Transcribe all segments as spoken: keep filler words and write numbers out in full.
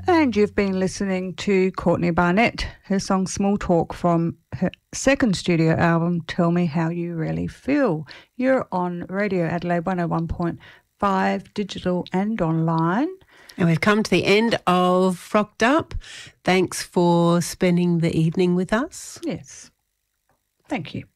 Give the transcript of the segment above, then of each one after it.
And you've been listening to Courtney Barnett, her song Small Talk from her second studio album, Tell Me How You Really Feel. You're on Radio Adelaide one oh one point five, digital and online. And we've come to the end of Frocked Up. Thanks for spending the evening with us. Yes. Thank you.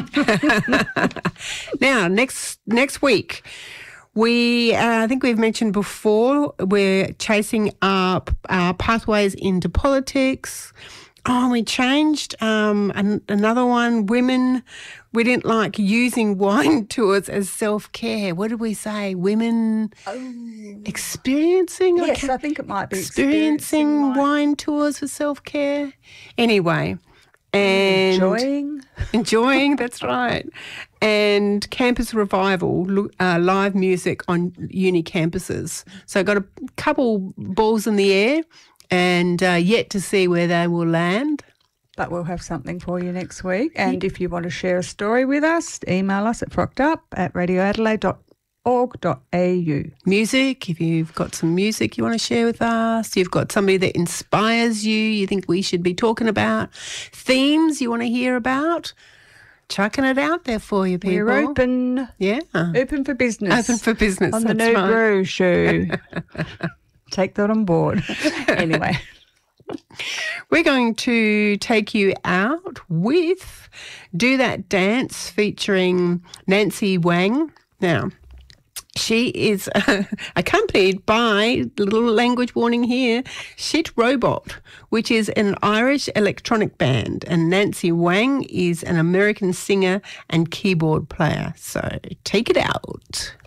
Now, next next week, we uh, I think we've mentioned before, we're chasing up our pathways into politics. Oh, we changed um, an, another one, women. We didn't like using wine tours as self-care. What did we say? Women Oh. experiencing? Yes, I think it might be experiencing, experiencing wine. wine tours for self-care. Anyway. And enjoying. Enjoying, that's right. And Campus Revival, uh, live music on uni campuses. So I've got a couple balls in the air and uh, yet to see where they will land. But we'll have something for you next week. And if you want to share a story with us, email us at frockedup at radioadelaide dot org dot a u. Music, if you've got some music you want to share with us, you've got somebody that inspires you, you think we should be talking about, themes you want to hear about, chucking it out there for you, people. We're open. Yeah. Open for business. Open for business, on the that's New right. Brew Show. Take that on board. Anyway. We're going to take you out with Do That Dance featuring Nancy Wang. Now, she is uh, accompanied by, little language warning here, Shit Robot, which is an Irish electronic band, and Nancy Wang is an American singer and keyboard player. So take it out.